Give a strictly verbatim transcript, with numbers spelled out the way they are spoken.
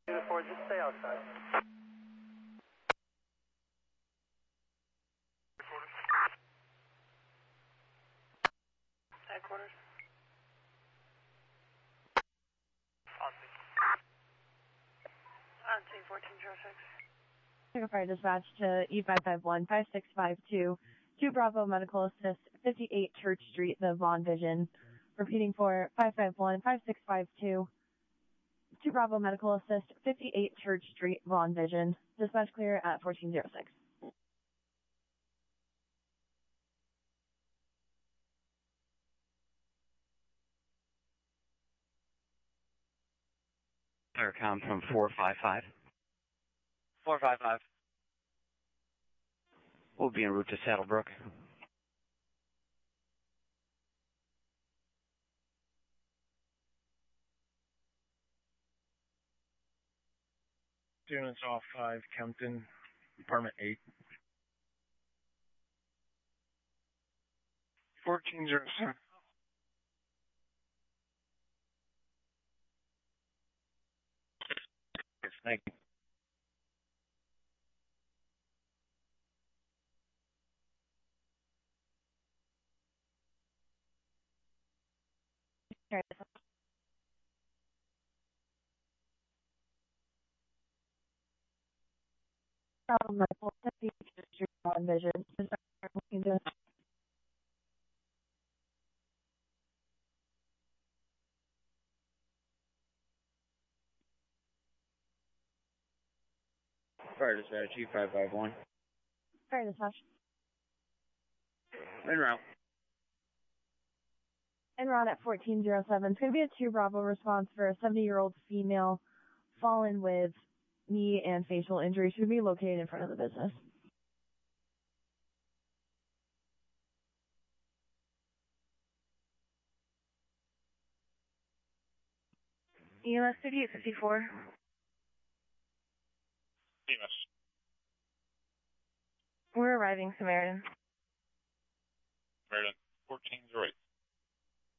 Uniform, just stay outside. Headquarters. On scene. On scene fourteen oh six. Chicago Fire Dispatch to E five five one, five six five two, two Bravo Medical Assist, fifty-eight Church Street, the Vaughn Vision. Repeating for five five one, five six five two, two Bravo Medical Assist, fifty-eight Church Street, Vaughn Vision. Dispatch clear at fourteen oh six. Aircom from four five five. four five five. We'll be en route to Saddlebrook. Units off five, Kempton, apartment eight. fourteen oh seven. Yes, thank you. Bravo Medical Assist, fifty-eight Church Street, Vaughn Vision. Dispatch fourteen oh six. Fire Dispatch, E five five one. Fire Dispatch. En route. En route at fourteen oh seven. It's going to be a two Bravo response for a seventy-year-old female fallen with knee and facial injury. Should be located in front of the business. E M S fifty-eight fifty-four. E M S. We're arriving, Samaritan. Samaritan, fourteen oh eight.